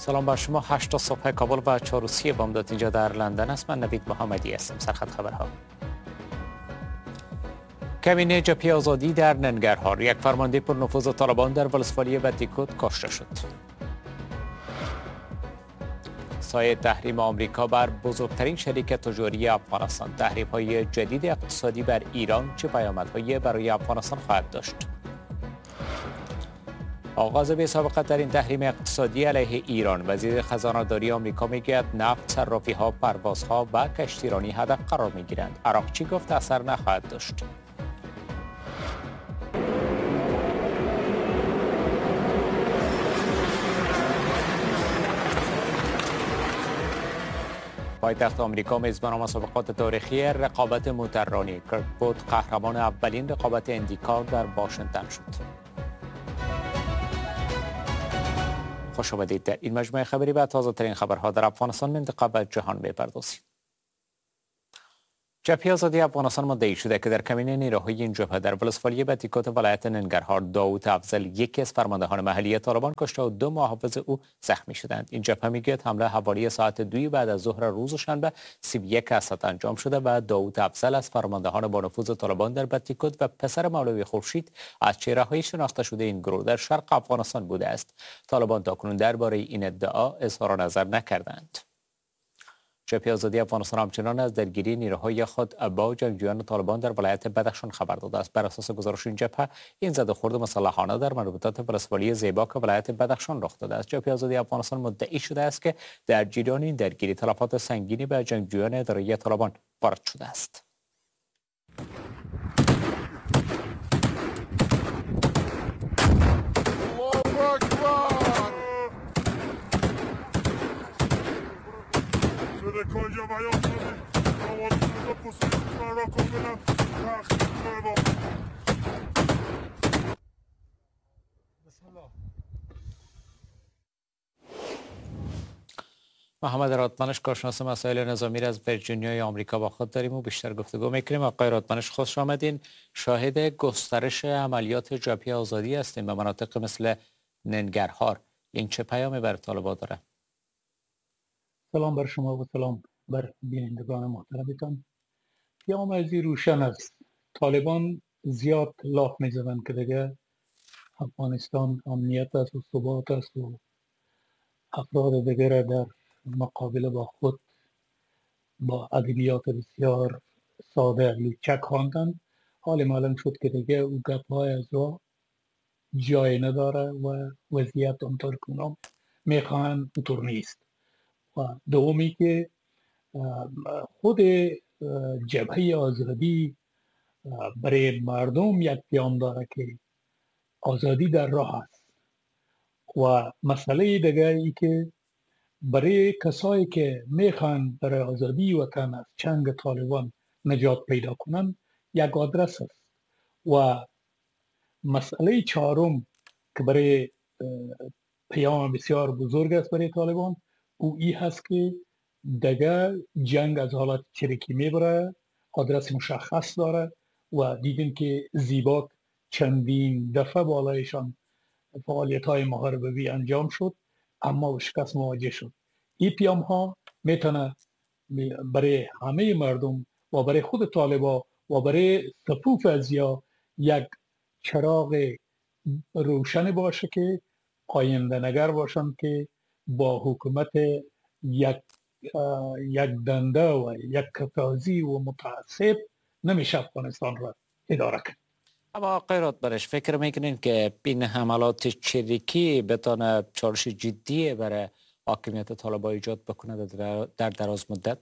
سلام بر شما. 8 صبح کابل و 4:30 بامداد اینجا در لندن است. من نوید محمدی هستم. سرخط خبرها. کمین جبهه آزادی در ننگرهار. یک فرمانده پر نفوذ طالبان در ولسوالی بتیکوت کشته شد. سایه تحریم آمریکا بر بزرگترین شریک تجاری افغانستان. تحریم‌های جدید اقتصادی بر ایران چه پیامدهایی برای افغانستان خواهد داشت؟ آغاز بی سابقه ترین تحریم اقتصادی علیه ایران. وزیر خزانه‌داری آمریکا میگوید نفت، صرافی‌ها، پروازها و کشتیرانی هدف قرار میگیرند. عراقچی گفت اثر نخواهد داشت. پایتخت آمریکا میزبان مسابقات تاریخی رقابت موتوررانی. کرک بود قهرمان اولین رقابت اندیکار در واشنگتن شد. خوش آمدید. در این مجموعه خبری به تازه ترین خبرها در افغانستان، منطقه و جهان میپردازیم. جبهه آزادی افغانستان مدعی شده که در کمین نیروهای این جبهه در ولسوالی بتیکوت ولایت ننگرهار داوود افضل، یکی از فرماندهان محلی طالبان، کشته و 2 محافظ او زخمی شدند. این جبهه میگوید حمله حوالی ساعت 2 بعد از ظهر روز شنبه 31 اسد انجام شده و داوود افضل از فرماندهان با نفوذ طالبان در بتیکوت و پسر مولوی خورشید از چهره‌های شناخته شده این گروه در شرق افغانستان بوده است. طالبان تاکنون درباره این ادعا اظهار نظر نکردند. جبهه آزادی افغانستان همچنان از درگیری نیروهای خود با جنگجویان طالبان در ولایت بدخشان خبر داده است. بر اساس گزارش این جبهه، این زدوخورد مسلحانه در مربوطات ولسوالی زیباک ولایت بدخشان رخ داده است. جبهه آزادی افغانستان مدعی شده است که در جریان این درگیری تلفات سنگینی به جنگجویان اداره طالبان وارد شده است. محمد رادمنش، کارشناس مسائل نظامی را از ویرجینیای آمریکا با خود داریم و بیشتر گفتگو میکنیم. آقای رادمنش، خوش آمدین. شاهد گسترش عملیات جبهه آزادی هستیم به مناطق مثل ننگرهار. این چه پیامی بر طالبان داره؟ سلام بر شما و سلام بر بینندگان محترمتان. پیام از روشن است. طالبان زیاد لاف میزدن که دیگه افغانستان امنیت است و ثبات است و افراد دیگر در مقابل با خود با ادبیات بسیار ساده لوچک خواندن. حال معلوم شد که دیگه او گپ‌های از راه جای نداره و وضعیت اونطور که اونا میخواهند اونطور نیست. و دومی که خود جبهه آزادی برای مردم یک پیام داره که آزادی در راه است. و مسئله دیگه ای که برای کسایی که میخوان برای آزادی وطن از چنگ طالبان نجات پیدا کنن یک آدرس است. و مسئله چهارم که برای پیام بسیار بزرگ است برای طالبان، او ای هست که دیگه جنگ از حالت چریکی میبره، آدرس مشخص داره و دیدیم که زیباک چندین دفعه بالایشان فعالیت های محاربوی انجام شد اما با شکست مواجه شد. این پیام ها میتونه برای همه مردم و برای خود طالبا و برای صفوف ازیا یک چراغ روشن باشه که آینده نگر باشن که با حکومت یک دنده و یک کتازی و متعصب نمیشه افغانستان را اداره کرد. اما آقای رادمنش، فکر میکنین که این حملات چریکی بتونه چالش جدی برای حاکمیت طالبان ایجاد بکنه در دراز مدت؟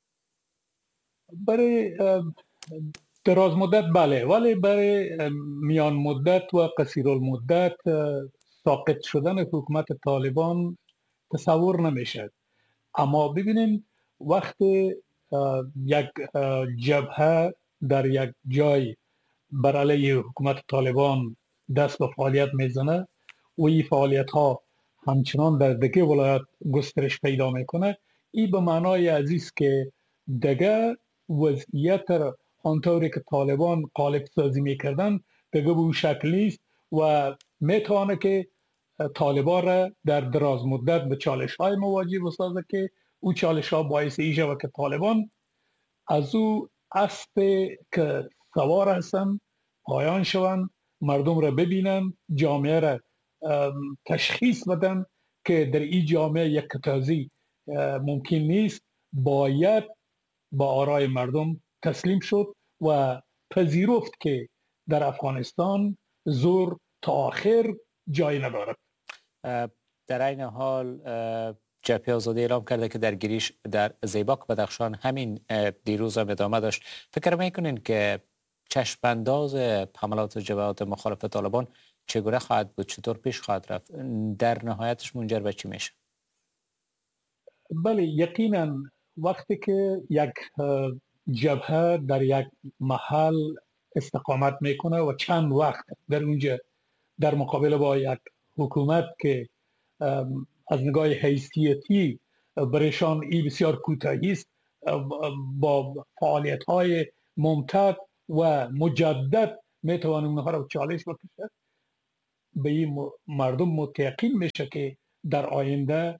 برای دراز مدت بله، ولی برای میان مدت و قصیر المدت ساقط شدن حکومت طالبان تصور نمیشه. اما ببینید وقتی یک جبهه در یک جای بر علیه حکومت طالبان دست به فعالیت میزنه و این فعالیت ها همچنان در دیگه ولایت گسترش پیدا میکنه، این به معنای عزیز که دیگه وضعیت آنطوری که طالبان قالب سازی میکردن دیگه به اون شکل نیست و میتونه که طالبان را در دراز مدت به چالش های مواجه بسازه که او چالش ها باعث ای شود که طالبان از او اسب که سوار هستن پایان شوند، مردم را ببینن، جامعه را تشخیص بدن که در این جامعه یک کتازی ممکن نیست، باید با آرای مردم تسلیم شد و پذیرفت که در افغانستان زور تا آخر جای ندارد. در این حال جبهه آزادی اعلام کرده که درگیریش در زیباک بدخشان همین دیروز هم ادامه داشت. فکر میکنین که چشمانداز حملات جبهات مخالف طالبان چگونه خواهد بود؟ چطور پیش خواهد رفت؟ در نهایتش منجر به چی میشه؟ بله، یقینا وقتی که یک جبهه در یک محل استقامت میکنه و چند وقت در اونجا در مقابل با یک حکومت که از نگاه حیثیتی برایشان ای بسیار کوتاهی است، با فعالیت های ممتد و مجدد میتوان اونها را چالش بکشه، به این مردم متقین میشه که در آینده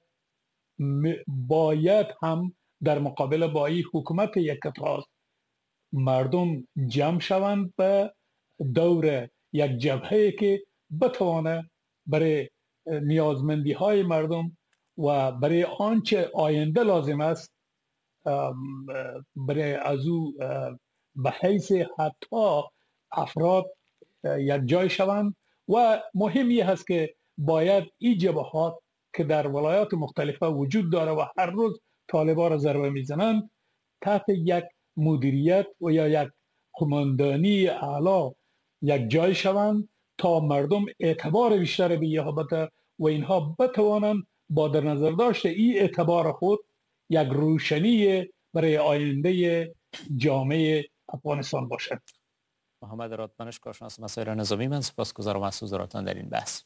باید هم در مقابل با این حکومت یک کتاز مردم جمع شوند به دور یک جبهه که بتوانه برای نیازمندی های مردم و برای آنچه آینده لازم است برای از او به حیث حتی افراد یک جای شوند. و مهمی هست که باید این جبهات که در ولایات مختلفه وجود داره و هر روز طالبان را ضربه میزنند تحت یک مدیریت و یا یک قماندانی اعلی یک جای شوند تا مردم اعتبار بیشتر به اینها بده و اینها بتوانند با در نظر داشت این اعتبار خود یک روشنی برای آینده جامعه افغانستان باشد. محمد رادمنش، کارشناس مسائل نظامی، من سپاسگزارم از حضورتان در این بحث.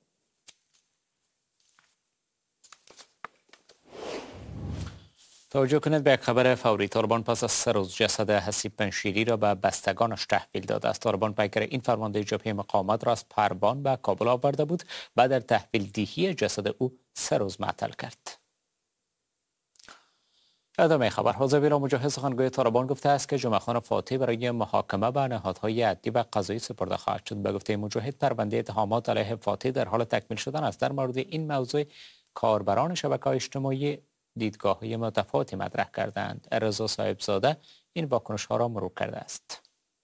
توجه کنید به یک خبر فوری. طالبان پس از 3 روز جسد حسیب پنشیری را به بستگانش تحویل داده است. طالبان پیکر این فرمانده جبهه مقاومت را از پروان به کابل آورده بود و در تحویل دهی جسد او 3 روز معطل کرد. ادامه خبر. حوزوی مجاهد سخنگوی طالبان گفته است که جمعه خان فاتح برای محاکمه به نهادهای عدلی و قضایی سپرده خواهد شد. به گفته مجاهد پرونده اتهامات علیه فاتح در حال تکمیل شدن است. در مورد این موضوع کاربران شبکه‌های اجتماعی دیدگاه‌های متفاوتی مطرح کردند. رضا صاحبزاده این واکنش‌ها را مرور کرده است.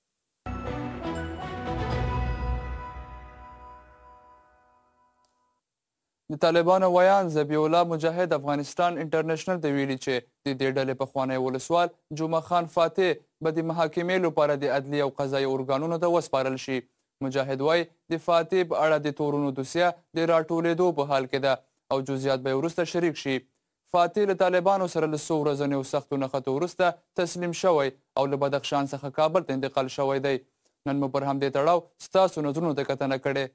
د طالبانو ویان ذبیح الله مجاهد افغانستان انټرنیشنل ته ویلي چې د دې ډلې پخوانی ولسوال جمعه خان فاتح به د محاکمې لپاره د عدلي او قضایي ارګانونو ته وسپارل شي. مجاهد وایي د فاتح په اړه د تورونو دوسیه د راټولېدو په حال کې ده او جزئیات به وروسته شریک شي. فاتح له طالبانو سره له څو ورځنیو سختو نښتو وروسته تسلیم شوی او له بدخشان څخه کابل ته انتقال شوی دی. نن مو پر همدې تړاو ستاسو نظرونو ته کتنه کړې.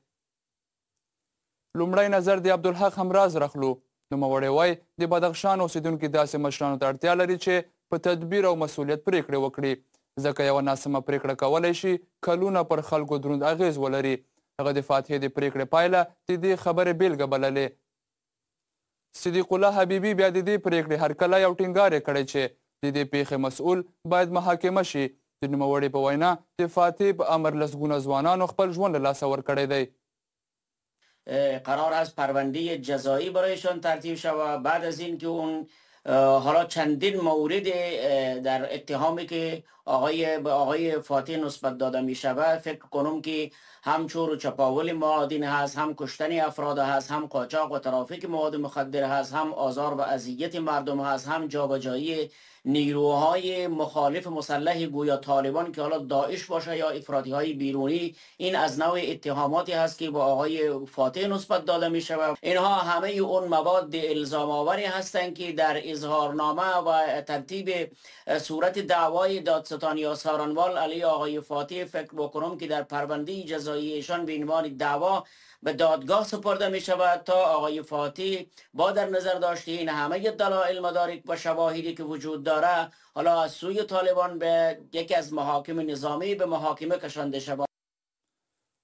لومړی نظر د عبدالحق همراز رخلو. نوموړی وایي د بدخشان اوسیدونکي داسې مشرانو ته اړتیا لري چې په تدبیر او مسؤلیت پریکړې وکړي، ځکه یوه ناسمه پریکړه کولی شي کلونه پر خلکو دروند اغیز ولري. هغه د فاتحې د پریکړې پایله د دې خبرې بیلګه بللې. صدیق الله حبیبي بیا د دې پریکړې هرکلی او ټینګار یې کړی چې د دې پیښې مسؤل باید محاکمه شي. د نوموړي په وینا د فاتح په امر لسګونه ځوانانو خپل ژوند له لاسه ورکړی دی. قرار است پرونده جزایی برایشان ترتیب شود. بعد از این که اون حالا چندین مورد در اتهامی که آقای فاتح نسبت داده می شود، فکر کنم که هم چور و چپاول معادن هست، هم کشتن افراد هست، هم قاچاق و ترافیک مواد مخدر هست، هم آزار و اذیت مردم هست، هم جابجایی نیروهای مخالف مسلح گویا طالبان که حالا داعش باشه یا افراطی های بیرونی. این از نوع اتهاماتی هست که با آقای فاتح نسبت داده می شود. اینها همه اون مواد الزام آوری هستند که در اظهارنامه و ترتیب صورت دعوای دادستانی یا سارنوال علیه آقای فاتح فکر بکنم که در پرونده جزاییشان به عنوان دعوا به دادگاه سپرده می شود تا آقای فاتح با در نظر داشته این همه دلایل مدارک و شواهدی که وجود داره حالا از سوی طالبان به یکی از محاکم نظامی به محاکمه کشانده شود.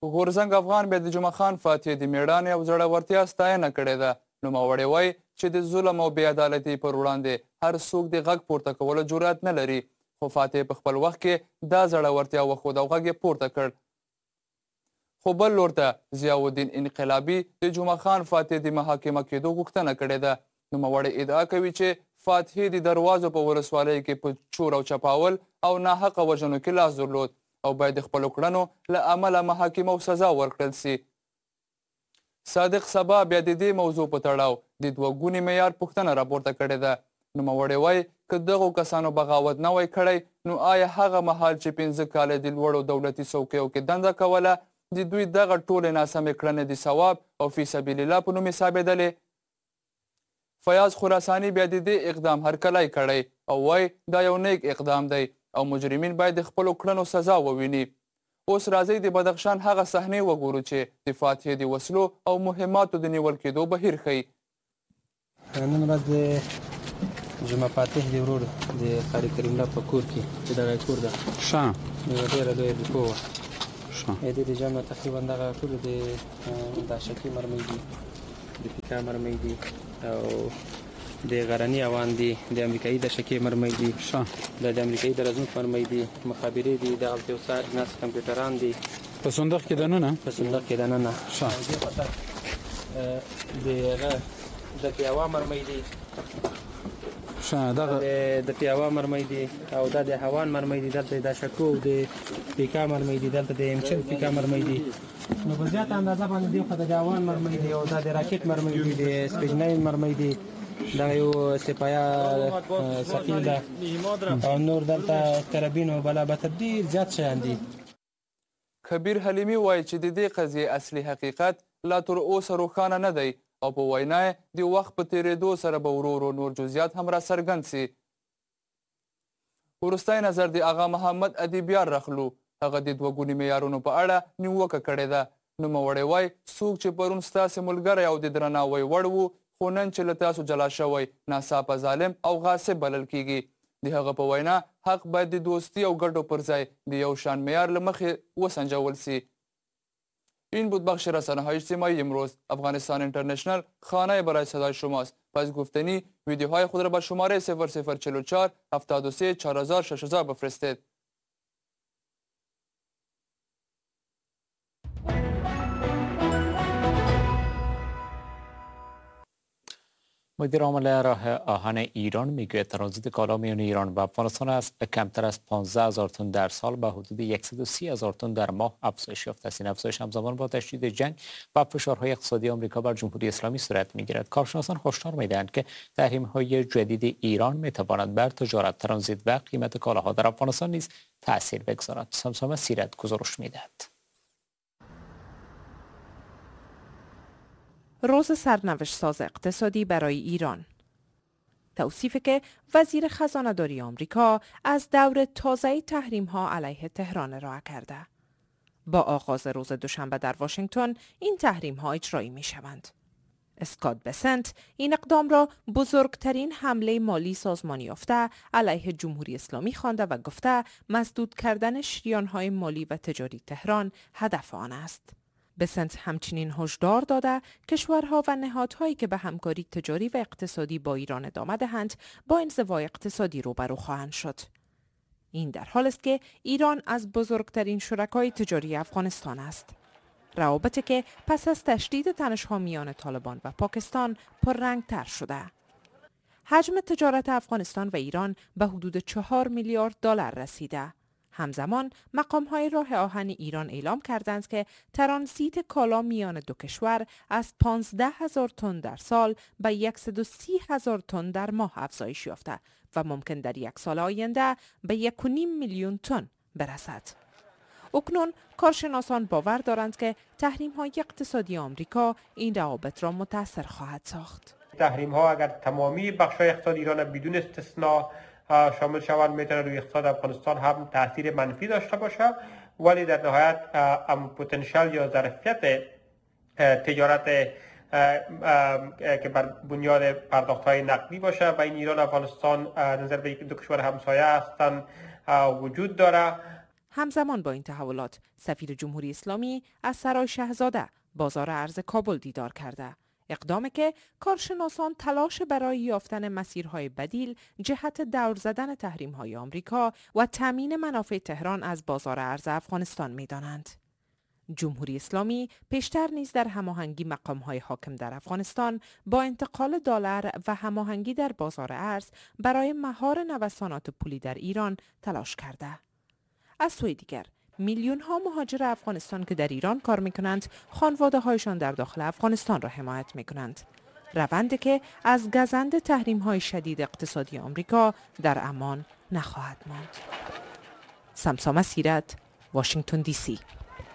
غورځنګ افغان بیا د جمعه خان فاتح د میړانې او زړورتیا ستاینه کړې ده. نوموړی وایي چې د ظلم او بې عدالتۍ پر وړاندې هر څوک د غږ پورته کولو جرأت نه لري، خو فاتح په خپل وخت کې دا زړورتیا وښود او غږ یې پورته کړ. خو بل لور ته ضیاءالدین انقلابي د جمعه خان فاتح د محاکمه کېدو غوښتنه کړې ده. نوموړی ادعا کوي چې فاتح د دروازو په ولسوالۍ کې په چور او چپاول او ناحقه وژنو کې لاس درلود او باید د خپلو کړنو له امله محاکمه او سزا ورکړل سي. صادق سبا بیا د دې موضوع په تړاو د دوه ګوني معیار پوښتنه راپورته کړې ده. نوموړی وایي که دغو کسانو بغاوت نه وای کړی نو آیا هغه مهال چې 15 کاله د لوړو دولتي څوکیو کې دنده کوله د دوی دغه ټولې ناسمې کړنې د ثواب او فی سبیل الله په نوم حسابېدلې؟ فیاض خراساني بیا د دې اقدام هرکلی کړی او وایي دا یو نیک اقدام دی او مجرمین باید د خپلو کړنو سزا وویني. اوس راځئ د بدخشان هغه صحنې وګورو چې د فاتح د وسلو او مهماتو د نیول کېدو بهیر ښیي. نن ورځ د جمعه فاتح د ورور د قاري کریم الله په کور کې چې دغه کور ده یوه ډېره لویه ډیپو وه. د دې د جمع تقریبا دغه ټولې د داشکي مرمۍ دي، د پیکا مرمۍ دي او د غرني اوان دي، د امریکایي داشکي مرمۍ دي، د امریکایي د رزموف مرمۍ دي، مخابرې دي، د التوسا ناس کمپیوټران دي په صندوق کې دننه دې خواته د پیاوا مرمۍ دي، د پیاوا مرمۍ دي او دا د هوان مرمۍ دي، دلته د شکو او د پیکا مرمۍ دي، دلته د امچل پیکا مرمۍ دي. نو په زیاته اندازه باندې دې خواته د هوان مرمۍ دي او دا د راکټ مرمۍ دي، د سپیجناین مرمۍ دي، دا یو سپایا ثقیل ده او نور دلته کرابین او بلابته ډېر زیات شیان دي. کبیر حلیمي وایي چې د دې قضیې اصلي حقیقت لا تر اوسه روښانه نه دی او په وینا یې د وخت په تېرېدو سره به ورو ورو نور جزیات هم راڅرګند سي. وروستی نظر د آغا محمد ادیبیار رخلو، هغه د دوه ګوني معیارونو په اړه نیوکه کړې ده. نوموړی وایي څوک چې پرون ستاسې ملګری او د درناوی وړ و خو نن چې له تاسو جلا شوی ناڅاپه ظالم او غاصب بلل کیږي. د هغه په وینا حق باید د دوستی او ګټو پر ځای د یو شان معیار له مخې وسنجول سي. این بود بخش رسانه‌های اجتماعی امروز. افغانستان اینترنشنال خانه برای صدای شماست. پس گفتنی ویدیوهای خود را به شماره 0044 73 4000 6000 بفرستید. مدیر عامل راه آهن ایران میگوید ترانزیت کالا میان ایران و افغانستان از کمتر از 15,000 تن در سال به حدود 130,000 تن در ماه افزایش یافته است. این افزایش همزمان با تشدید جنگ و فشارهای اقتصادی آمریکا بر جمهوری اسلامی صورت میگیرد. کارشناسان هشدار میدهند که تحریم‌های جدید ایران میتواند بر تجارت، ترانزیت و قیمت کالاها در افغانستان نیز تاثیر بگذارد. سمسامه سیرت گزارش میدهد. روز سرنوشت ساز اقتصادی برای ایران. توصیفی که وزیر خزانه‌داری آمریکا از دور تازه تحریم‌ها علیه تهران ارائه کرده. با آغاز روز دوشنبه در واشنگتن این تحریم‌ها اجرایی می‌شوند. اسکات بسنت این اقدام را بزرگترین حمله مالی سازمانی یافته علیه جمهوری اسلامی خوانده و گفته مسدود کردن شریان‌های مالی و تجاری تهران هدف آن است. بسنت همچنین هشدار داده کشورها و نهادهایی که به همکاری تجاری و اقتصادی با ایران ادامه دهند با انزوای اقتصادی روبرو خواهند شد. این در حال است که ایران از بزرگترین شرکای تجاری افغانستان است. روابطی که پس از تشدید تنش‌ها میان طالبان و پاکستان پررنگ‌تر شده. حجم تجارت افغانستان و ایران به حدود 4 میلیارد دلار رسیده. همزمان مقام‌های راه آهن ایران اعلام کردند که ترانزیت کالا میان دو کشور از 15,000 تن در سال به 130,000 تن در ماه افزایش یافته و ممکن در یک سال آینده به 1.5 میلیون تن برسد. اکنون کارشناسان باور دارند که تحریم‌های اقتصادی آمریکا این روابط را متاثر خواهد ساخت. تحریم‌ها اگر تمامی بخش‌های اقتصاد ایران بدون استثنا شامل شوند میتونه روی اقتصاد افغانستان هم تاثیر منفی داشته باشه، ولی در نهایت پتانسیل یا ظرفیت تجارت که بر بنیاد پرداخت‌های نقدی باشه و این ایران و افغانستان نظر به دو کشور همسایه هستند وجود داره. همزمان با این تحولات سفیر جمهوری اسلامی از سرای شاهزاده بازار ارز کابل دیدار کرده. اقدامی که کارشناسان تلاش برای یافتن مسیرهای بدیل جهت دور زدن تحریم‌های آمریکا و تامین منافع تهران از بازار ارز افغانستان می‌دانند. جمهوری اسلامی پیشتر نیز در هماهنگی مقام‌های حاکم در افغانستان با انتقال دلار و هماهنگی در بازار ارز برای مهار نوسانات پولی در ایران تلاش کرده. از سوی دیگر میلیون ها مهاجر افغانستان که در ایران کار میکنند خانواده هایشان در داخل افغانستان را حمایت میکنند. روندی که از گزند تحریم های شدید اقتصادی آمریکا در امان نخواهد ماند. سمسامه سیرت، واشنگتن دی سی.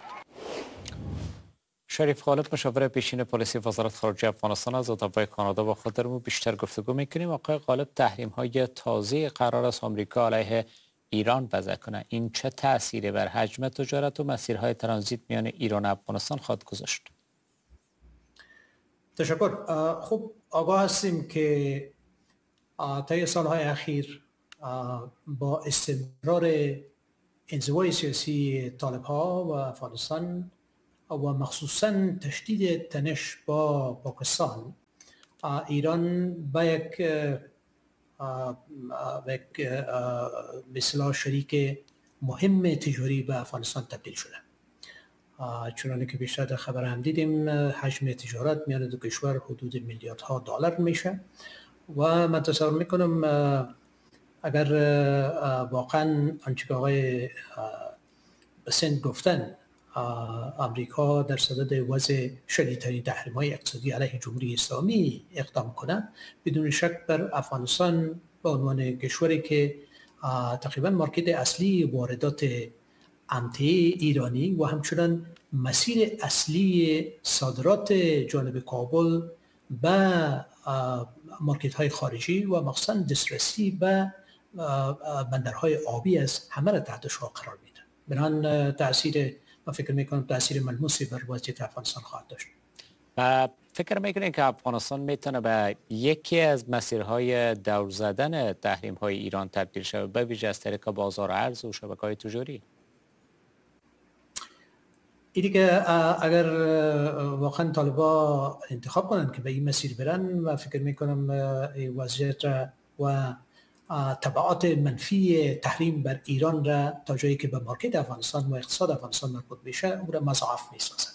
شریف غالب مشاور پیشین پلیسی وزارت خارجه افغانستان از اتاق کانادا با خود داریم و بیشتر گفتگو میکنیم. آقای غالب، تحریم های تازه قرار است آمریکا علیه ایران وضع کنه. این چه تأثیری بر حجم تجارت و مسیرهای ترانزیت میان ایران و افغانستان خواهد گذاشت؟ تشکر. خب آگاه هستیم که طی سالهای اخیر با استمرار انزوای سیاسی طالب‌ها و افغانستان و مخصوصاً تشدید تنش با پاکستان، ایران با یک مثلا شریک مهم تجاری به افغانستان تبدیل شده. چنانه که بیشتر در خبر هم دیدیم حجم تجارت میان دو کشور حدود میلیاردها دلار میشه و من تصور میکنم اگر واقعا آنچه که آقای بسنت گفتن امریکا در صدد وضع شدیدترین تحریم‌های اقتصادی علیه جمهوری اسلامی اقدام کنند، بدون شک بر افغانستان به عنوان کشوری که تقریبا مارکت اصلی واردات امتعه ایرانی و همچنان مسیر اصلی صادرات جانب کابل به مارکت‌های خارجی و مخصوصاً دسترسی به بندرهای آبی از همه را تحت شعاع قرار میده. بنابراین تأثیر و فکر میکنم تأثیر ملموسی بر وضعیت افغانستان خواهد داشت. و فکر میکنید که افغانستان میتونه به یکی از مسیرهای دور زدن تحریم‌های ایران تبدیل شود، به ویژه از طریق بازار ارز و شبکه‌های تجاری؟ اینی که اگر واقعا طالبا انتخاب کنند که به این مسیر برن و فکر میکنم وضعیت و تبعات منفی تحریم بر ایران را تا جایی که به مارکت افغانستان و اقتصاد افغانستان مربوط بشه اون را مضاعف میسازن.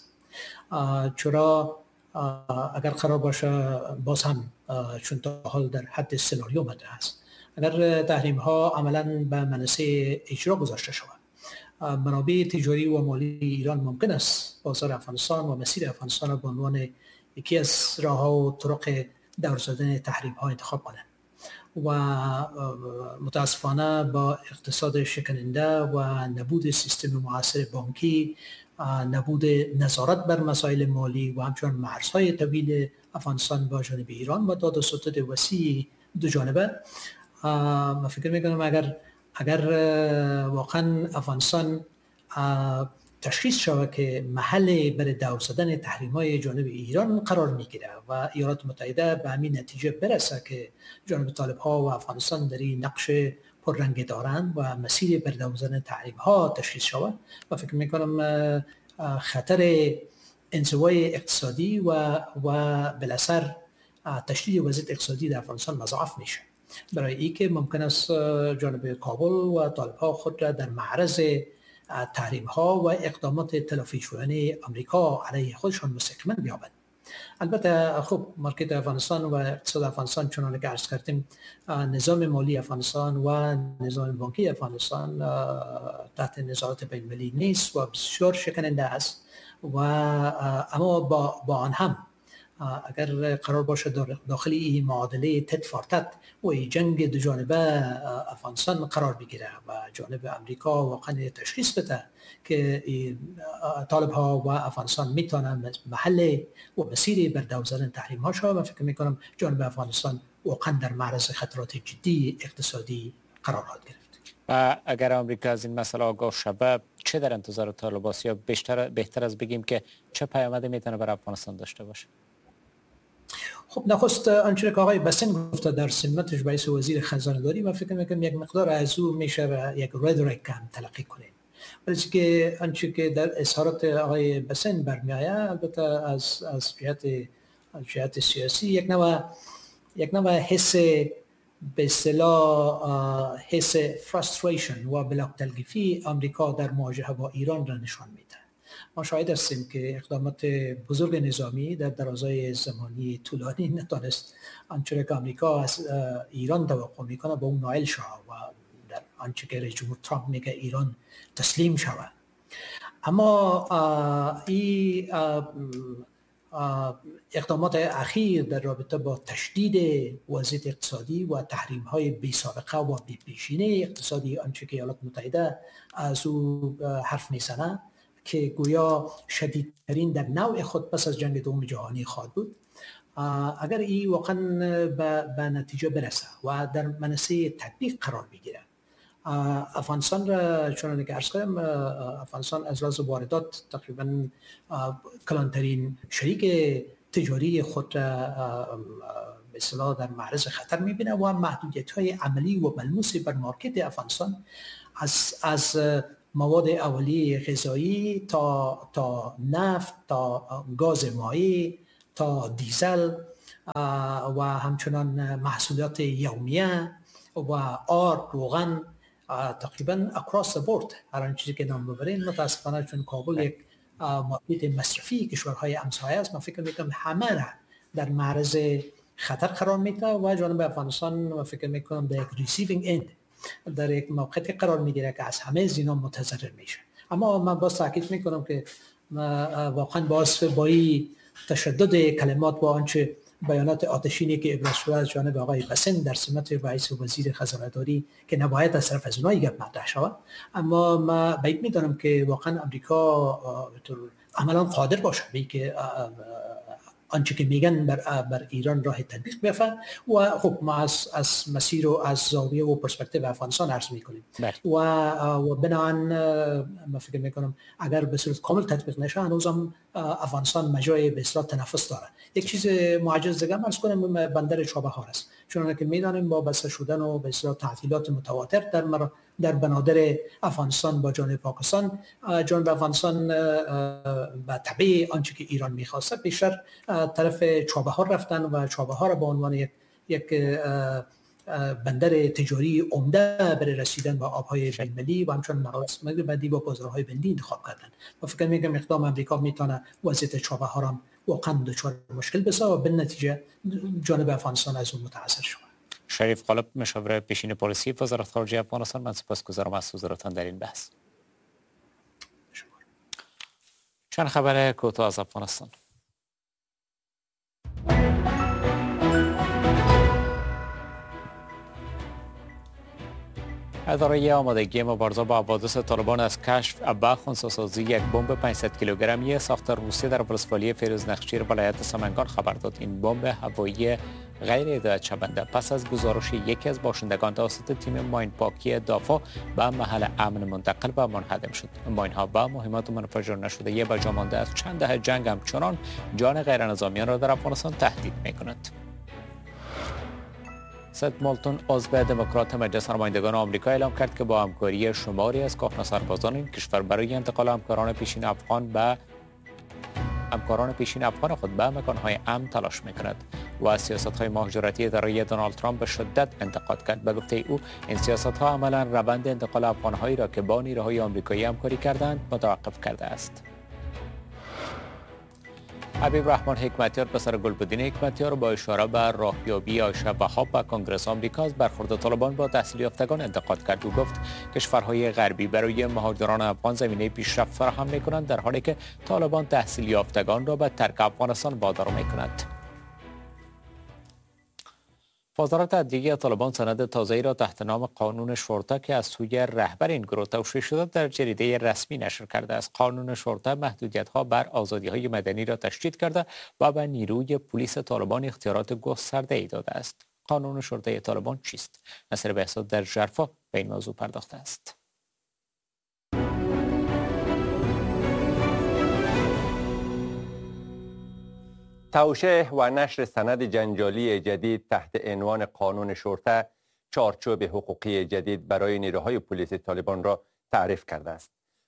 چرا اگر قرار باشه باز هم چون تا حال در حد سناریو مده هست، اگر تحریم ها عملا به منصه اجرا گذاشته شود، منابع تجاری و مالی ایران ممکن است بازار افغانستان و مسیر افغانستان را به عنوان یکی از راه‌ها و طرق دور زدن تحریم ها انتخاب کنند و متاسفانه با اقتصاد شکننده و نبود سیستم معاصر بانکی، نبود نظارت بر مسائل مالی و همچنان مرزهای طویل افغانستان با جانب ایران و داد و ستد وسیع دو جانبه، من فکر میکنم اگر واقعا افغانستان تشخیص شود که محل برای دور زدن تحریم‌های جانب ایران قرار میگیره و ایالات متحده به همین نتیجه برسه که جانب طالب‌ها و افغانستان در این نقش پررنگ دارند و مسیر بر دور زدن تحریم‌ها تشخیص شود، و فکر میکنم خطر انزوای اقتصادی و بالاثر تشدید وضعیت اقتصادی در افغانستان مضاعف میشه، برای اینکه ممکن است جانب کابل و طالب‌ها خود را در معرض تحریم ها و اقدامات تلافی شدنی آمریکا علیه خودشان مستقیما بیابند. البته خب مارکت افغانستان و اقتصاد افغانستان چنانه که عرض کردیم، نظام مالی افغانستان و نظام بانکی افغانستان تحت نظارت بین المللی نیست و بسیار شکننده است و اما با آن هم اگر قرار باشه داخل این معادله تد فار تد و جنگ دو جانبه افغانستان قرار بگیره و جانب امریکا واقعا تشخیص بده که طالب ها و افغانستان میتونن محل و مسیری بر دور زدن تحریم ها شود، من فکر میکنم جانب افغانستان واقعا در معرض خطرات جدی اقتصادی قرار خواهد گرفت. و اگر آمریکا از این مسئله آگاه شود، چه در انتظار طالب است، یا بهتر از بگیم که چه پیامدی میتونه بر افغانستان داشته باشه؟ خب نخست آنچه که آقای بسن گفته در سمتش باعث وزیر خزانه داری، من فکر میکنم یک مقدار از او میشه یک ردریک هم تلقی کنیم. ولی که آنچه که در اظهارات آقای بسن برمیآید البته از جهت سیاسی یک نوع حس به اصطلاح حس فرستریشن و بلاک تلگیفی آمریکا در مواجهه با ایران را نشان میده. ما شاهد هستیم که اقدامات بزرگ نظامی در درازای زمانی طولانی نتونست آنچه که آمریکا از ایران توقع میکنه به اون نائل شود و در آنچه که رئیس جمهور ترامپ میگه ایران تسلیم شود. اما این اقدامات اخیر در رابطه با تشدید وضعیت اقتصادی و تحریم‌های بی‌سابقه و بی‌پیشینه اقتصادی آنچه که ایالات متحده از او حرف میزنه که گویا شدیدترین در نوع خود پس از جنگ دوم جهانی خواهد بود، اگر این واقعا به نتیجه برسه و در منصه تطبیق قرار بگیره، افغانستان را چون که عرض کردم افغانستان از لحاظ واردات تقریبا کلانترین شریک تجاری خود را به اصطلاح در معرض خطر میبینه و محدودیت‌های عملی و ملموس بر مارکت افغانستان از مواد اولیه غذایی تا نفت تا گاز مایع تا دیزل و همچنان محصولات یومیه و آرد روغن تقریبا across the board هر آن چیزی که نام ببرین متاسفانه چون کابل یک مارکت مصرفی کشورهای همسایه است، من فکر میکنم همه را در معرض خطر قرار میده و جانب افغانستان من فکر میکنم در یک ریسیوینگ اند در یک موقعیتی قرار میگیره که از همه از اینا متضرر میشه. اما من باز تاکید میکنم که واقعا باز با این تشدد کلمات و آنچه بیانات آتشینی که ابراز شده از جانب آقای بسن در سمت رئیس وزیر خزانه‌داری که نباید از طرف از اونها گپ مطرح شود، اما من بعید میدانم که واقعا امریکا عملا قادر باشه به که آنچه که میگن بر ایران راه تطبیق بیفته و خب ما از مسیر و از زاویه و پرسپکتیو افغانستان عرض میکنیم و بنابراین من فکر میکنم اگر به صورت کامل تطبیق نشه هنوزم افغانستان مجال به اصطلاح تنفس داره. یک چیز معجز دیگه عرض کنم بندر چابهار است، چون که میدانیم با بسته شدن و به اصطلاح تعطیلات متواتر در بنادر افغانستان با جانب پاکستان، جانب افغانستان به تبع آنچه که ایران می‌خواسته بیشتر طرف چابهار رفتن و چابهار به عنوان یک بندر تجاری عمده برای رسیدن به آب‌های بین‌المللی و همچنین مراسم بعدی با بازارهای بندی انتخاب کردن. و فکر می‌کنم اقدام آمریکا میتونه وضعیت چابهار هم واقعا دچار مشکل بشه و به نتیجه جانب افغانستان از اون متاثر شود. شریف غالب، مشاور پیشین پلیسی وزارت خارجه افغانستان، من سپاسگزارم از حضورتان در این بحث. چند خبر کوتاه از افغانستان. اداره آمادگی مبارزه با حوادث طالبان از کشف و خنثی‌سازی یک بمب 500 کیلوگرمی ساخت روسیه در ولسوالی فیروز نخچیر ولایت سمنگان خبر داد. این بمب هوایی غیر هدایت شونده پس از گزارش یکی از باشندگان توسط تیم ماین پاکی دافع به محل امن منتقل و منهدم شد. ماین‌ها و مهمات منفجر نشده به جا مانده از چند دهه جنگ همچنان جان غیرنظامیان را در افغانستان تهدید می‌کند. سد مالتون عضو دموکرات مجلس نمایندگان آمریکا اعلام کرد که با همکاری شماری از کهنه سربازان این کشور برای انتقال همکاران پیشین افغان خود به مکان‌های امن تلاش می‌کند و از سیاست‌های مهاجرتی اداره دونالد ترامپ به شدت انتقاد کرد. به گفته او این سیاست‌ها عملاً روند انتقال افغان‌هایی را که با نیروهای آمریکایی همکاری کردند متوقف کرده است. حبیب رحمان حکمتیار پسر گلبدین حکمتیار با اشاره به راهیابی عایشه وهاب به کنگره آمریکا از برخورد طالبان با تحصیل یافتگان انتقاد کرد. او گفت کشورهای غربی برای مهاجران افغان زمینه پیشرفت فراهم می‌کنند در حالی که طالبان تحصیل یافتگان را به ترک افغانستان وادار می‌کند. وزارت عدلیه طالبان سند تازه‌ای را تحت نام قانون شرطه که از سوی رهبر این گروه توشیح شده در جریده رسمی نشر کرده است. قانون شرطه محدودیت‌ها بر آزادی‌های مدنی را تشدید کرده و به نیروی پلیس طالبان اختیارات گسترده‌ای داده است. قانون شرطه طالبان چیست؟ نصر بهزاد در ژرفا به این موضوع پرداخته است. توشیح و نشر سند جنجالی جدید تحت عنوان قانون شرطه چارچوب حقوقی جدید برای نیروهای پلیس طالبان را تعریف کرده است.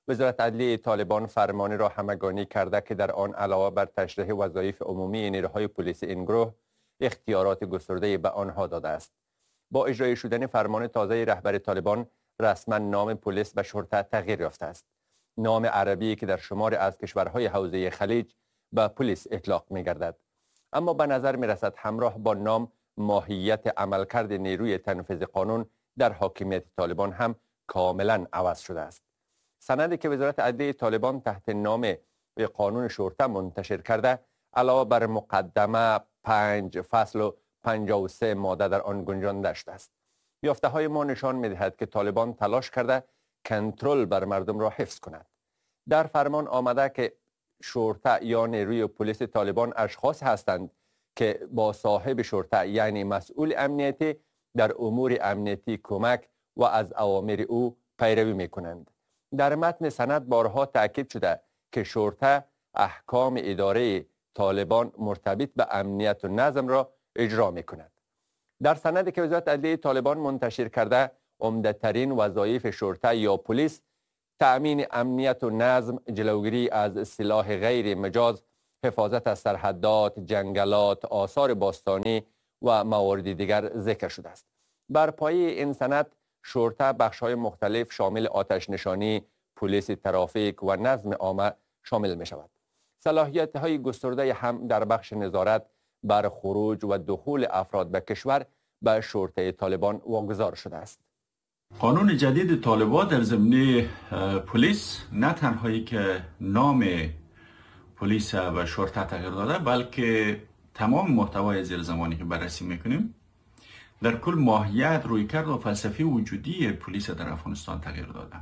وزارت عدلیه طالبان فرمانی را همگانی کرده که در آن علاوه بر تشریح وظایف عمومی نیروهای پلیس این گروه اختیارات گسترده به آنها داده است. با اجرای شدن فرمان تازه رهبر طالبان رسما نام پلیس به شرطه تغییر یافته است. نام عربی که در شمار از کشورهای حوزه خلیج به پلیس اطلاق می گردد. اما به نظر می رسد همراه با نام ماهیت عملکرد نیروی تنفیذ قانون در حاکمیت طالبان هم کاملا عوض شده است. سندی که وزارت عدلیه طالبان تحت نام قانون شرطه منتشر کرده علاوه بر مقدمه 5 فصل و 53 ماده در آن گنجانده شده است. یافته های ما نشان می دهد که طالبان تلاش کرده کنترل بر مردم را حفظ کند. در فرمان آمده که شرطه یا نیروی پلیس طالبان اشخاص هستند که با صاحب شرطه یعنی مسئول امنیتی در امور امنیتی کمک و از اوامر او پیروی می کنند. در متن سند بارها تاکید شده که شرطه احکام اداره طالبان مرتبط به امنیت و نظم را اجرا می کند. در سندی که وزارت عدلیه طالبان منتشر کرده عمده‌ترین وظایف شرطه یا پلیس تأمین امنیت و نظم، جلوگیری از سلاح غیر مجاز، حفاظت از سرحدات، جنگلات، آثار باستانی و موارد دیگر ذکر شده است. بر پایه این سند شرطه بخش‌های مختلف شامل آتش نشانی، پلیس ترافیک و نظم عامه شامل می شود. صلاحیت‌های گسترده هم در بخش نظارت بر خروج و دخول افراد به کشور به شرطه طالبان واگذار شده است. قانون جدید طالبان در زمینه پلیس نه تنهایی که نام پلیس و شرطه تغییر داده، بلکه تمام محتوای زیر زمانی که بررسی میکنیم در کل ماهیت، رویکرد و فلسفه وجودی پلیس در افغانستان تغییر داده.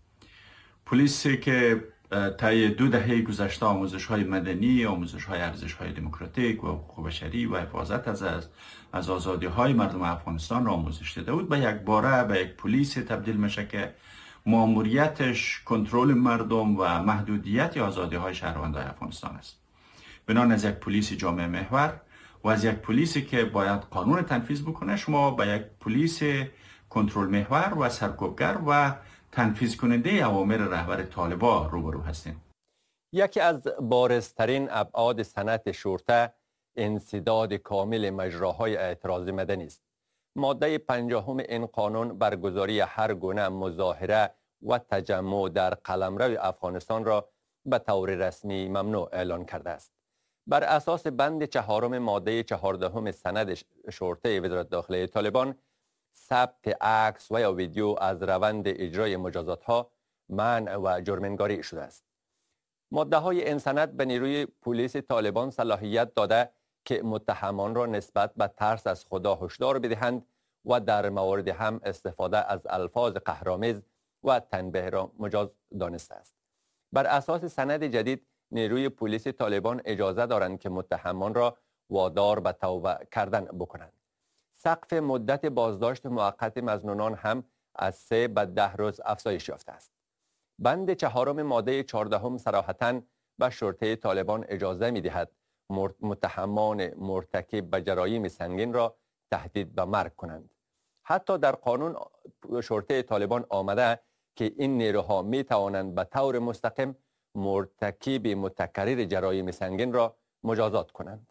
پلیسی که طی 2 دهه گذشته آموزش‌های مدنی، آموزش‌های ارزش‌های دموکراتیک و حقوق بشری و حفاظت از آزادی‌های مردم افغانستان را آموزش دیده بود، به یک باره به یک پلیس تبدیل میشه که ماموریتش کنترل مردم و محدودیت آزادی‌های شهروندان افغانستان است. بنان از یک پلیس جامعه محور و از یک پلیسی که باید قانون تنفیذ بکنه، شما به یک پلیس کنترل محور و سرکوبگر و تنفیذ کننده اوامر رهبر طالبان روبرو هستیم. یکی از بارزترین ابعاد سند شرطه انسداد کامل مجراهای اعتراض مدنی است. ماده 50 این قانون برگزاری هر گونه مظاهره و تجمع در قلمرو افغانستان را به طور رسمی ممنوع اعلان کرده است. بر اساس بند 4 ماده 14 سند شرطه وزارت داخله طالبان، ثبت عکس و یا ویدیو از روند اجرای مجازات ها منع و جرم‌انگاری شده است. ماده های این سند به نیروی پلیس طالبان صلاحیت داده که متهمان را نسبت به ترس از خدا هشدار بدهند و در موارد هم استفاده از الفاظ قهرآمیز و تنبیه را مجاز دانسته است. بر اساس سند جدید نیروی پلیس طالبان اجازه دارند که متهمان را وادار به توبه کردن بکنند. سقف مدت بازداشت موقت مظنونان هم از 3 به 10 روز افزایش یافته است. بند 4 ماده 14 صراحتاً به شرطه طالبان اجازه می دهد متهمان مرتکب به جرایم سنگین را تهدید به مرگ کنند. حتی در قانون شرطه طالبان آمده که این نیروها می توانند به طور مستقیم مرتکب متکرر جرایم سنگین را مجازات کنند.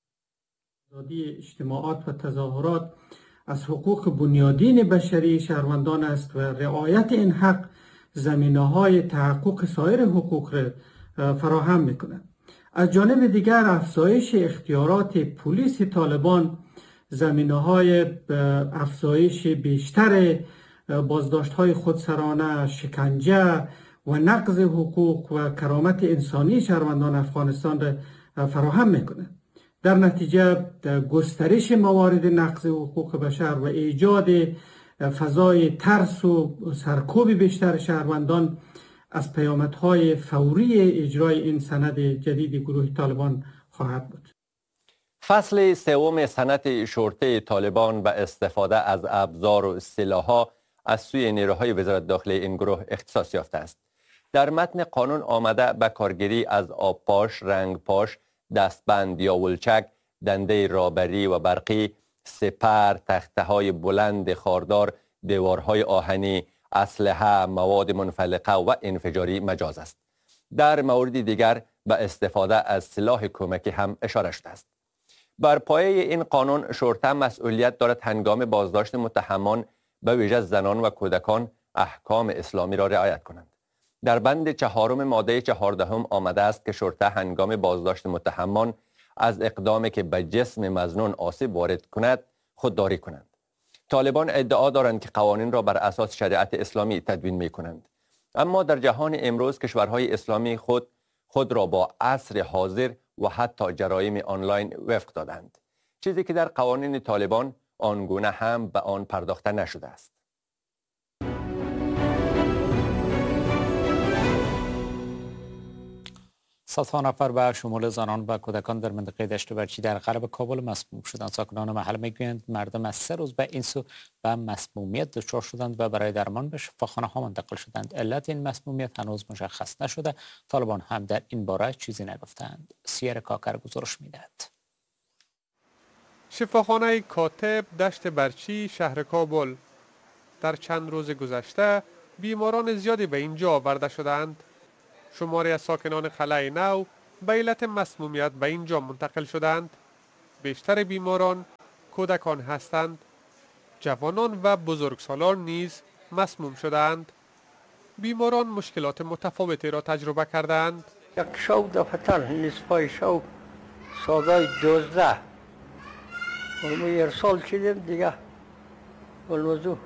آزادی اجتماعات و تظاهرات از حقوق بنیادین بشری شهروندان است و رعایت این حق زمینه‌های تحقق سایر حقوق را فراهم می‌کند. از جانب دیگر افزایش اختیارات پلیس طالبان زمینه‌های افزایش بیشتر بازداشت‌های خودسرانه، شکنجه و نقض حقوق و کرامت انسانی شهروندان افغانستان را فراهم می‌کند. در نتیجه گسترش موارد نقض حقوق بشر و ایجاد فضای ترس و سرکوب بیشتر شهروندان از پیامدهای فوری اجرای این سند جدید گروه طالبان خواهد بود. فصل 3 سند شرطه طالبان به استفاده از ابزار و سلاح‌ها از سوی نیروهای وزارت داخله این گروه اختصاص یافته است. در متن قانون آمده به کارگیری از آبپاش، رنگپاش، دستبند یا ولچک، دنده رابری و برقی، سپر، تخته‌های بلند خاردار، دیوارهای آهنی، اسلحه، مواد منفلقه و انفجاری مجاز است. در مورد دیگر به استفاده از سلاح کمکی هم اشاره شده است. بر پایه این قانون شرطه مسئولیت دارد هنگام بازداشت متهمان به ویژه زنان و کودکان احکام اسلامی را رعایت کنند. در بند 4 ماده 14 آمده است که شرطه هنگام بازداشت متهمان از اقدامی که به جسم مظنون آسیب وارد کند خودداری کنند. طالبان ادعا دارند که قوانین را بر اساس شریعت اسلامی تدوین می کنند. اما در جهان امروز کشورهای اسلامی خود را با عصر حاضر و حتی جرایم آنلاین وفق دادند، چیزی که در قوانین طالبان آنگونه هم به آن پرداخته نشده است. صدها نفر به شمول زنان و کودکان در منطقه دشت برچی در غرب کابل مسموم شدند. ساکنان محل میگویند مردم از 3 روز به این سو به مسمومیت دچار شدند و برای درمان به شفاخانه ها منتقل شدند. علت این مسمومیت هنوز مشخص نشده. طالبان هم در این باره چیزی نگفتند. سیر کاکر گزارش میدهد. شفاخانه کاتب دشت برچی شهر کابل در چند روز گذشته بیماران زیادی به اینجا آورده شدند. شماری از ساکنان قلعه نو به علت مسمومیت به اینجا منتقل شدند. بیشتر بیماران کودکان هستند. جوانان و بزرگسالان نیز مسموم شدند. بیماران مشکلات متفاوتی را تجربه کردند. یک شو دفتر نصفای شو ساعت 12 ما ارسال کردیم دیگه والموضوع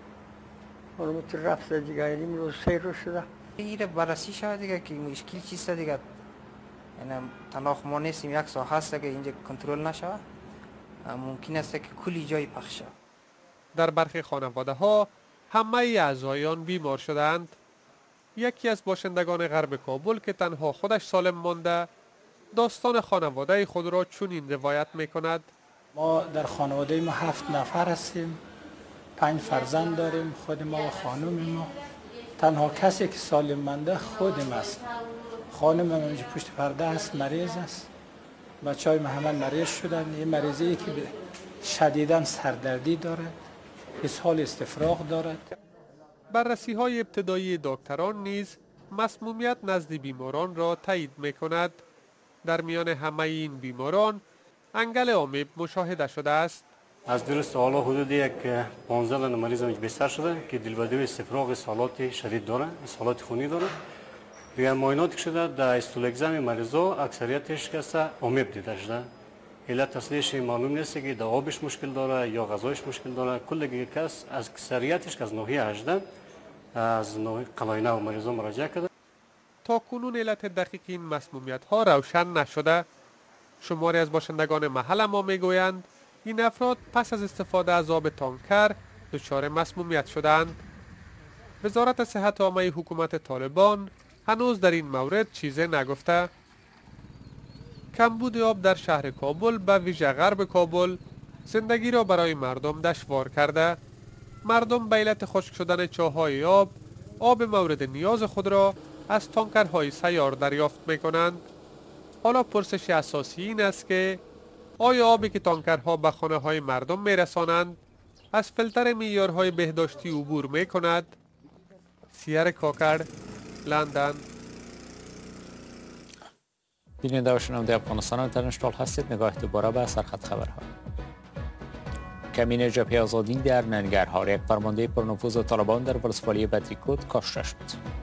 تو رفته دیگه این روز 3 روز شده. این بررسی شده دیگه که مشکل چیست دیگه، یعنی تنها ما نیستیم، یک ساعت هست که اینجا کنترل نشه، ممکن است که کلی جای پخش شود. در برخی خانواده ها همه اعضایان بیمار شدند. یکی از باشندگان غرب کابل که تنها خودش سالم مانده داستان خانواده خود را چنین روایت می کند. ما در خانواده ما 7 نفر هستیم، 5 فرزند داریم، خود ما و خانم ما. تنها کسی که سالم مانده خودم است. خانم من اینجا پشت پرده است، مریض است. بچه‌های ما همه مریض شدن. این مریضی که شدیداً سردردی دارد، اسهال استفراغ دارد. بررسی‌های ابتدایی دکتران نیز مسمومیت نزد بیماران را تایید می‌کند. در میان همه این بیماران انگل آمیب مشاهده شده است. از درست حالا حدود یک 15 مریض بستر شده که دلبدوی استفراغ اسهالات شدید داره، اسهالات خونی داره. دیگه معایناتی که شده در استولگزم مریضا اکثریتش کسا آمیب دیده شده. علت اصلیش معلوم نیست که در آبش مشکل داره یا غذایش مشکل داره. کل کس از اکثریتش که از ناحیه 18 از ناحیه قلعه نو مریضا مراجعه کرده. تا کنون علت دقیق این مسمومیت ها روشن نشده. شماری از باشندگان محل ما میگویند این افراد پس از استفاده از آب تانکر دچار مسمومیت شدند. وزارت صحت عامه حکومت طالبان هنوز در این مورد چیزی نگفته. کمبود آب در شهر کابل به ویژه غرب کابل زندگی را برای مردم دشوار کرده. مردم به علت خشک شدن چاهای آب مورد نیاز خود را از تانکرهای سیار دریافت می کنند. حالا پرسش اساسی این است که آیا آبی که تانکرها به خانه های مردم می رسانند از فیلتر معیارهای بهداشتی عبور می کند؟ سیر کاکر، لندن. بیننده و شنونده افغانستان اینترنشنال هستید. نگاه دوباره به سرخط خبرها. کمین جبهه آزادی در ننگرهار، یک فرمانده پرنفوذ طالبان در ولسوالی بتیکوت کشته شد.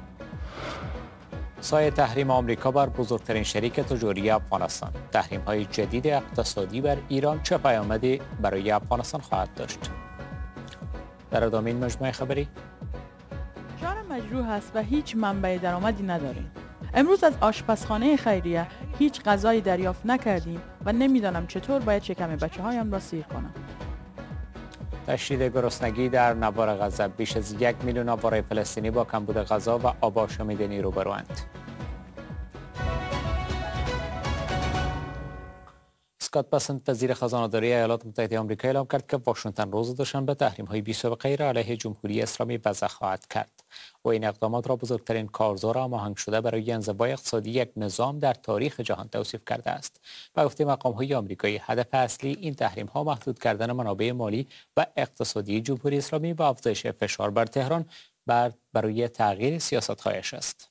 سایه تحریم آمریکا بر بزرگترین شریک تجاری افغانستان. تحریم های جدید اقتصادی بر ایران چه پیامدی برای افغانستان خواهد داشت؟ در ادامه این مجموعه خبری جان مجروح است و هیچ منبع درآمدی نداریم. امروز از آشپزخانه خیریه هیچ غذایی دریافت نکردیم و نمیدانم چطور باید شکم بچه‌هایم را سیر کنم. تشدید گرسنگی در نوار غزه، بیش از 1 میلیون آواره فلسطینی با کمبود غذا و آب آشامیدنی روبروند. اسکات بسنت وزیر خزانه‌داری ایالات متحده آمریکا اعلام کرد که واشنگتن روز دوشنبه تحریم‌های بی‌سابقه را علیه جمهوری اسلامی وضع خواهد کرد و این اقدامات را بزرگترین کارزار هماهنگ شده برای انزوای اقتصادی یک نظام در تاریخ جهان توصیف کرده است. به گفته مقام‌های آمریکایی هدف اصلی این تحریم‌ها محدود کردن منابع مالی و اقتصادی جمهوری اسلامی و افزایش فشار بر تهران برای تغییر سیاست‌هایش است.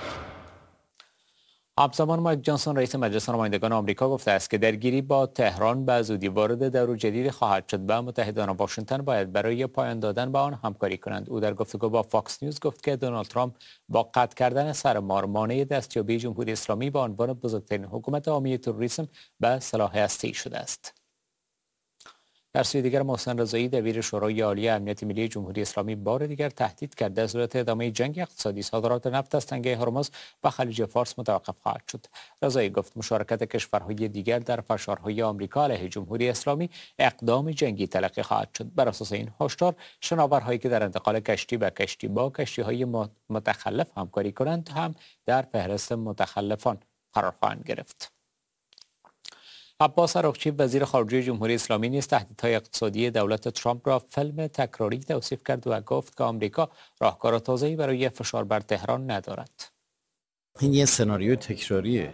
همزمان مایک جانسون رئیس مجلس نمایندگان آمریکا گفته است که درگیری با تهران به زودی وارد دور جدید خواهد شد و متحدان واشنگتن باید برای پایان دادن به آن همکاری کنند. او در گفتگو با فاکس نیوز گفت که دونالد ترامپ با قطع کردن سرمار مانع دستیابی جمهوری اسلامی به عنوان بزرگترین حکومت حامی تروریسم به سلاح هسته‌ای شده است. در سوی دیگر محسن رضایی دبیر شورای عالی امنیت ملی جمهوری اسلامی بار دیگر تهدید کرده از صورت ادامه جنگ اقتصادی صادرات نفت از تنگه هرمز و خلیج فارس متوقف خواهد شد. رضایی گفت مشارکت کشورهای دیگر در فشارهای آمریکا علیه جمهوری اسلامی اقدام جنگی تلقی خواهد شد. بر اساس این هشدار شناورهایی که در انتقال کشتی به کشتی با کشتی‌های متخلف همکاری کنند هم در فهرست متخلفان قرار خواهند گرفت. عباس عراقچی وزیر خارجه جمهوری اسلامی نیز تهدیدهای اقتصادی دولت ترامپ را فیلم تکراری توصیف کرد و گفت که آمریکا راهکار تازه‌ای برای فشار بر تهران ندارد. این یه سناریوی تکراریه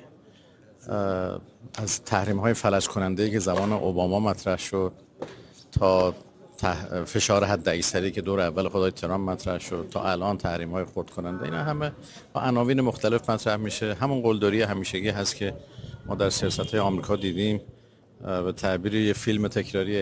از تحریم‌های فلج کننده‌ای که زمان اوباما مطرح شد تا فشار حد اکثری که دور اول خدای ترامپ مطرح شد تا الان تحریم‌های خرد کننده. اینا همه با عناوین مختلف مطرح میشه. همون قلدری همیشگی هست که ما در سیاست‌های آمریکا دیدیم. به تعبیر یه فیلم تکراری